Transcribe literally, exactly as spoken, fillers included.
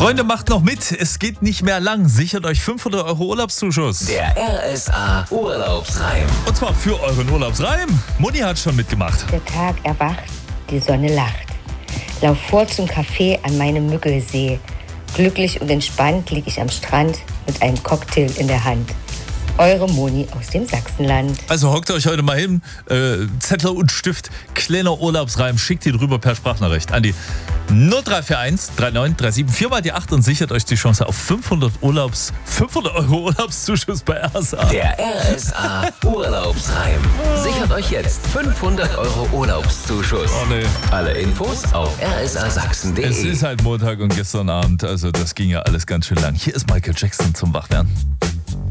Freunde, macht noch mit. Es geht nicht mehr lang. Sichert euch fünfhundert Euro Urlaubszuschuss. Der R S A Urlaubsreim. Und zwar für euren Urlaubsreim. Moni hat schon mitgemacht. Der Tag erwacht, die Sonne lacht. Lauf vor zum Café an meinem Müggelsee. Glücklich und entspannt lieg ich am Strand mit einem Cocktail in der Hand. Eure Moni aus dem Sachsenland. Also hockt euch heute mal hin, äh, Zettel und Stift, kleiner Urlaubsreim, schickt ihn rüber per Sprachnachricht an die null drei vier eins drei neun drei sieben vier mal die acht und sichert euch die Chance auf fünfhundert Urlaubs, fünfhundert Euro Urlaubszuschuss bei R S A. Der R S A Urlaubsreim. Sichert euch jetzt fünfhundert Euro Urlaubszuschuss. Oh nee. Alle Infos auf r s a sachsen punkt Es de. ist halt Montag und gestern Abend, also das ging ja alles ganz schön lang. Hier ist Michael Jackson zum Wachwerden.